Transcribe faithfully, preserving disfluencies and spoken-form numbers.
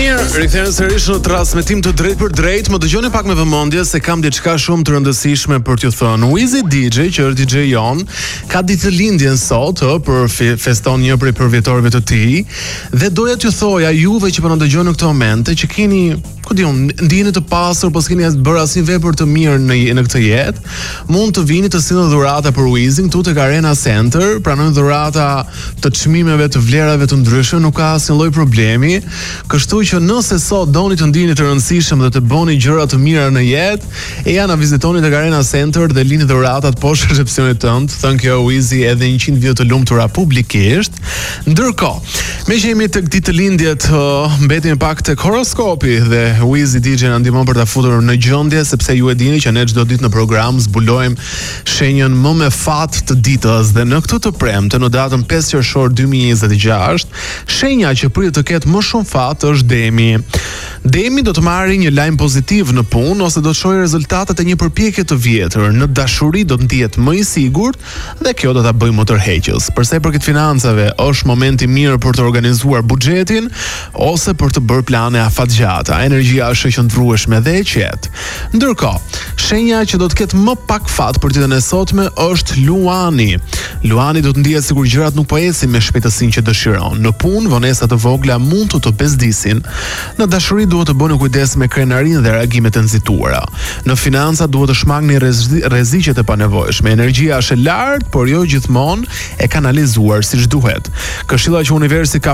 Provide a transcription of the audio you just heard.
Mirë, rikthehemi sërish në transmetim të drejtë për drejtë. Më dëgjoni pak me vëmendje se kam diçka shumë të rëndësishme për t'ju thënë. Wizy D J, që është D J jon, ka ditëlindjen sot, ë, për fe- feston një prej përvjetorëve të tij, dhe doja t'ju thoja juve që po na dëgjoni në këtë moment, që keni, ku diun, ndjeni të pasur, po s'keni as bërë asnjë vepër të mirë në në këtë jetë, mund të vini të sillni dhurata për Wizy këtu tek Arena Center, pranojnë dhurata të çmimeve të vlerave të ndryshme, nuk ka asnjë lloj problemi. Kështu që nëse sot doni të ndiheni të rëndësishëm dhe të bëni gjëra të mira në jetë, e ja na vizitoni tek Arena Center dhe lini dhuratat poshtë recepsionit tënd. Thënë kjo Wizy edhe njëqind vjet të lumtura publikisht. Ndërkohë, me që jemi tek ditëlindjet, uh, mbetemi pak tek horoskopi dhe Wizy D J na ndihmon për ta futur në gjendje, sepse ju e dini që ne çdo ditë në program zbulojmë shenjën më me fat të ditës, dhe në këtë të premte, në datën pesë qershor dy mijë e njëzet e gjashtë, shenja që pritet të ketë më shumë fat është Demi. Demi do të marrë një lajm pozitiv në punë ose do të shohë rezultatet e një përpjekje të vjetër. Në dashuri do të ndihet më i sigurt dhe kjo do ta bëjë më tërheqës. Për sa i përket financave, është momenti mirë për të organizuar buxhetin ose për të bërë plane afatgjata. Energjia është e qëndrueshme dhe e qetë. Ndërkohë, shenja që do të ketë më pak fat për ditën e sotme është Luani. Luani do të ndihet sikur gjërat nuk po ecin me shpejtësinë që dëshiron. Në punë, vonesa të vogla mund të të bezdisin. Në dashuri duhet të bëni kujdes me krenarinë dhe reagimet e nxituara. Në financa duhet të shmangni rreziqet e panevojshme. Energjia është e lartë, por jo gjithmonë e kanalizuar siç duhet. Këshilla që universi ka